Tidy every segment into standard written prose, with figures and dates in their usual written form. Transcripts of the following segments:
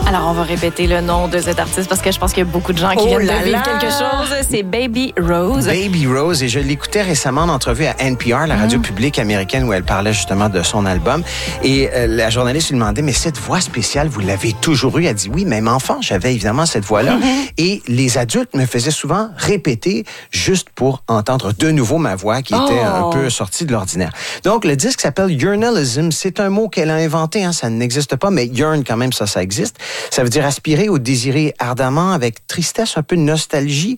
Alors, on va répéter le nom de cet artiste parce que je pense qu'il y a beaucoup de gens qui viennent de vivre quelque chose. C'est Baby Rose. Baby Rose, et je l'écoutais récemment en entrevue à NPR, la radio publique américaine, où elle parlait justement de son album. Et la journaliste lui demandait, mais cette voix spéciale, vous l'avez toujours eue? Elle dit, oui, même enfant, j'avais évidemment cette voix-là. Et les adultes me faisaient souvent répéter juste pour entendre de nouveau ma voix qui était un peu sortie de l'ordinaire. Donc, le disque s'appelle Yearnalism. C'est un mot qu'elle a inventé, hein, ça n'existe pas, mais yearn quand même, ça existe. Ça veut dire aspirer ou désirer ardemment avec tristesse, un peu de nostalgie.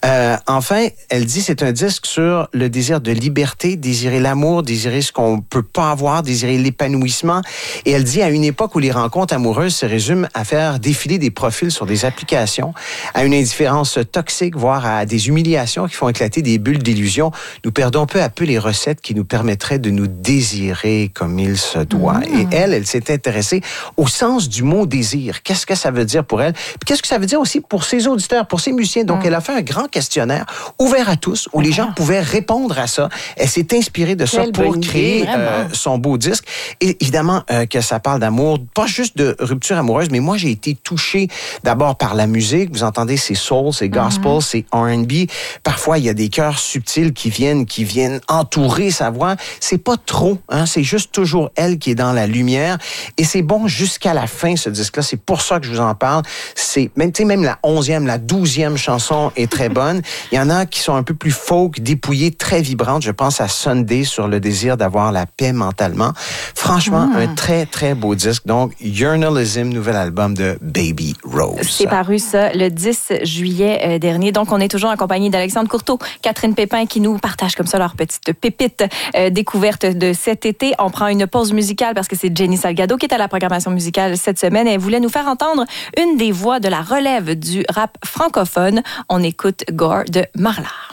Enfin, elle dit c'est un disque sur le désir de liberté, désirer l'amour, désirer ce qu'on peut pas avoir, désirer l'épanouissement. Et elle dit à une époque où les rencontres amoureuses se résument à faire défiler des profils sur des applications, à une indifférence toxique, voire à des humiliations qui font éclater des bulles d'illusion, nous perdons peu à peu les recettes qui nous permettraient de nous désirer comme il se doit. Et elle s'est intéressée au sens du mot désir. Qu'est-ce que ça veut dire pour elle? Puis qu'est-ce que ça veut dire aussi pour ses auditeurs, pour ses musiciens? Donc, elle a fait un grand questionnaire ouvert à tous où les gens pouvaient répondre à ça. Elle s'est inspirée de ça pour créer son beau disque. Et évidemment que ça parle d'amour, pas juste de rupture amoureuse, mais moi, j'ai été touché d'abord par la musique. Vous entendez, c'est soul, c'est gospel, c'est R&B. Parfois, il y a des chœurs subtils qui viennent entourer sa voix. C'est pas trop, hein? C'est juste toujours elle qui est dans la lumière. Et c'est bon jusqu'à la fin, ce disque-là. C'est pour ça que je vous en parle. C'est même la 11e, la 12e chanson est très bonne. Il y en a qui sont un peu plus folk, dépouillées, très vibrantes. Je pense à Sunday sur le désir d'avoir la paix mentalement. Franchement, un très, très beau disque. Donc, Yearnalism, nouvel album de Baby Rose. C'est paru ça le 10 juillet dernier. Donc, on est toujours en compagnie d'Alexandre Courteau, Catherine Pépin qui nous partagent comme ça leur petite pépite découverte de cet été. On prend une pause musicale parce que c'est Jenny Salgado qui est à la programmation musicale cette semaine. Elle voulait nous faire entendre une des voix de la relève du rap francophone. On écoute Gore de Marlar.